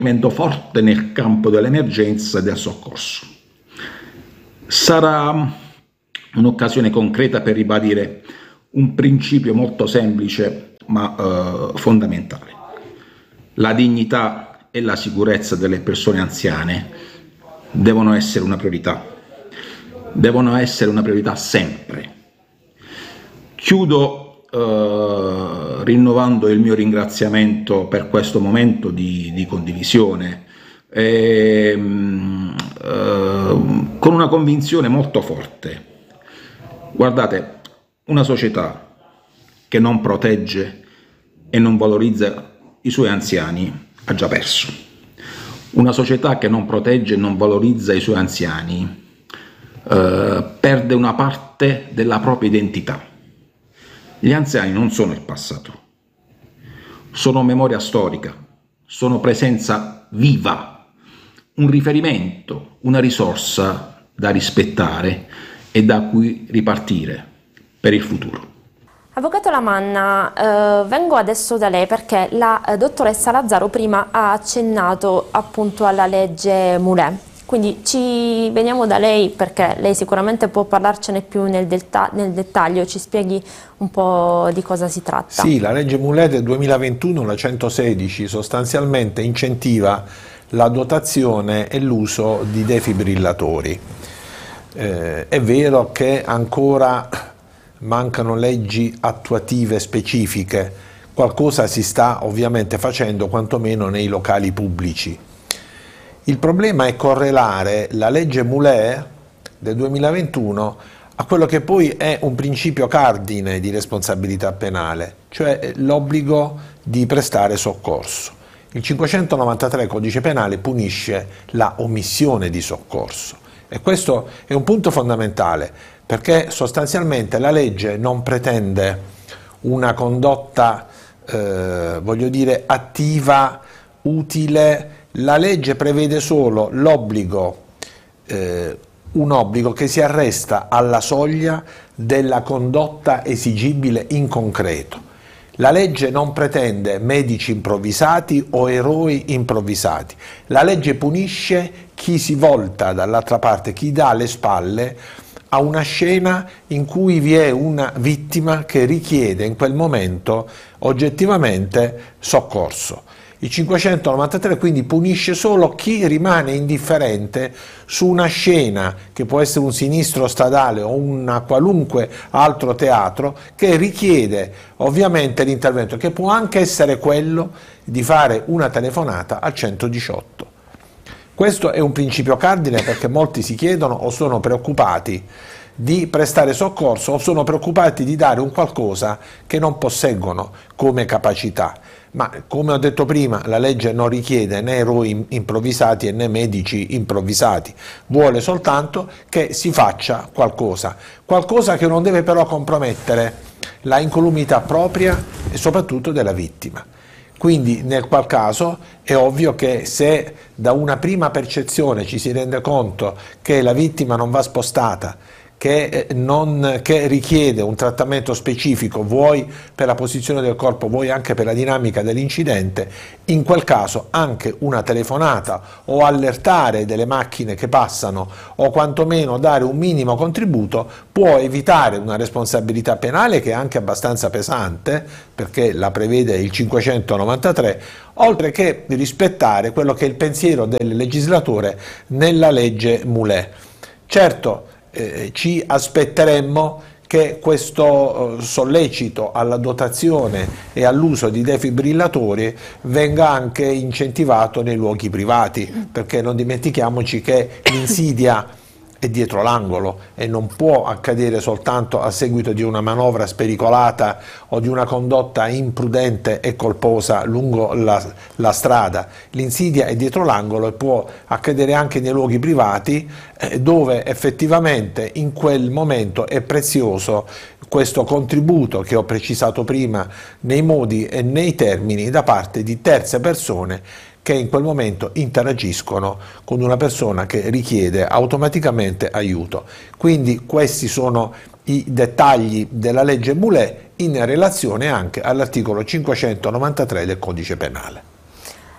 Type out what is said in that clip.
forte nel campo dell'emergenza e del soccorso. Sarà un'occasione concreta per ribadire un principio molto semplice ma fondamentale. La dignità e la sicurezza delle persone anziane devono essere una priorità sempre. Chiudo rinnovando il mio ringraziamento per questo momento di condivisione, con una convinzione molto forte. Guardate, una società che non protegge e non valorizza i suoi anziani ha già perso. Una società che non protegge e non valorizza i suoi anziani perde una parte della propria identità. Gli anziani non sono il passato, sono memoria storica, sono presenza viva, un riferimento, una risorsa da rispettare e da cui ripartire per il futuro. Avvocato Lamanna, vengo adesso da lei perché la dottoressa Lazzaro prima ha accennato appunto alla legge Moulet. Quindi veniamo da lei perché lei sicuramente può parlarcene più nel dettaglio, ci spieghi un po' di cosa si tratta. Sì, la legge Moulet del 2021, la 116, sostanzialmente incentiva la dotazione e l'uso di defibrillatori. È vero che ancora mancano leggi attuative specifiche, qualcosa si sta ovviamente facendo quantomeno nei locali pubblici. Il problema è correlare la legge Moulet del 2021 a quello che poi è un principio cardine di responsabilità penale, cioè l'obbligo di prestare soccorso. Il 593 Codice Penale punisce la omissione di soccorso e questo è un punto fondamentale perché sostanzialmente la legge non pretende una condotta, voglio dire, attiva, utile. La legge prevede solo l'obbligo, un obbligo che si arresta alla soglia della condotta esigibile in concreto. La legge non pretende medici improvvisati o eroi improvvisati. La legge punisce chi si volta dall'altra parte, chi dà le spalle a una scena in cui vi è una vittima che richiede in quel momento oggettivamente soccorso. Il 593 quindi punisce solo chi rimane indifferente su una scena che può essere un sinistro stradale o un qualunque altro teatro che richiede ovviamente l'intervento, che può anche essere quello di fare una telefonata al 118. Questo è un principio cardine perché molti si chiedono o sono preoccupati di prestare soccorso o sono preoccupati di dare un qualcosa che non posseggono come capacità. Ma come ho detto prima, la legge non richiede né eroi improvvisati né medici improvvisati, vuole soltanto che si faccia qualcosa che non deve però compromettere la incolumità propria e soprattutto della vittima. Quindi nel qual caso è ovvio che se da una prima percezione ci si rende conto che la vittima non va spostata, che richiede un trattamento specifico, vuoi per la posizione del corpo, vuoi anche per la dinamica dell'incidente, in quel caso anche una telefonata o allertare delle macchine che passano o quantomeno dare un minimo contributo può evitare una responsabilità penale che è anche abbastanza pesante, perché la prevede il 593, oltre che rispettare quello che è il pensiero del legislatore nella legge Moulet. Certo, ci aspetteremmo che questo sollecito alla dotazione e all'uso di defibrillatori venga anche incentivato nei luoghi privati, perché non dimentichiamoci che l'insidia è dietro l'angolo e non può accadere soltanto a seguito di una manovra spericolata o di una condotta imprudente e colposa lungo la strada. L'insidia è dietro l'angolo e può accadere anche nei luoghi privati dove effettivamente in quel momento è prezioso questo contributo che ho precisato prima nei modi e nei termini da parte di terze persone che in quel momento interagiscono con una persona che richiede automaticamente aiuto. Quindi questi sono i dettagli della legge Moulet in relazione anche all'articolo 593 del Codice Penale.